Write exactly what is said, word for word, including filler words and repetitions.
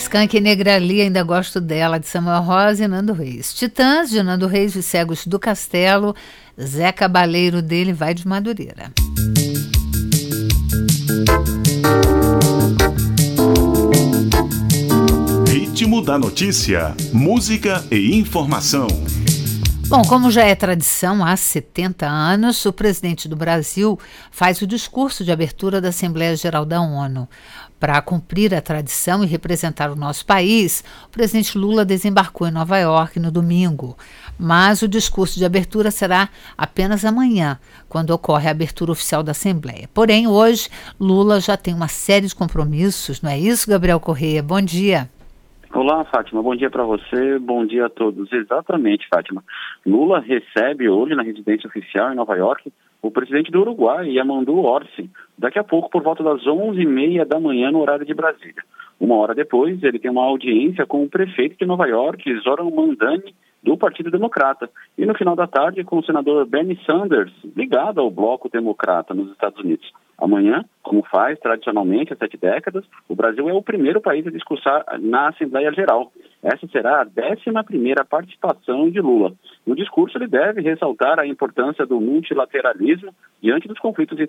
Skank Negra Ali, ainda gosto dela, de Samuel Rosa e Nando Reis. Titãs, de Nando Reis e Cegos do Castelo. Zé Cabaleiro, dele vai de Madureira. Ritmo da notícia, música e informação. Bom, como já é tradição há setenta anos, o presidente do Brasil faz o discurso de abertura da Assembleia Geral da ONU. Para cumprir a tradição e representar o nosso país, o presidente Lula desembarcou em Nova York no domingo. Mas o discurso de abertura será apenas amanhã, quando ocorre a abertura oficial da Assembleia. Porém, hoje, Lula já tem uma série de compromissos, não é isso, Gabriel Correia? Bom dia. Olá, Fátima. Bom dia para você, bom dia a todos. Exatamente, Fátima. Lula recebe hoje na residência oficial em Nova York o presidente do Uruguai, Yamandu Orsi, daqui a pouco por volta das onze e meia da manhã no horário de Brasília. Uma hora depois, ele tem uma audiência com o prefeito de Nova York, Zoran Mandani, do Partido Democrata. E no final da tarde, com o senador Bernie Sanders, ligado ao Bloco Democrata nos Estados Unidos. Amanhã, como faz tradicionalmente há sete décadas, o Brasil é o primeiro país a discursar na Assembleia Geral. Essa será a décima primeira participação de Lula. No discurso, ele deve ressaltar a importância do multilateralismo diante dos conflitos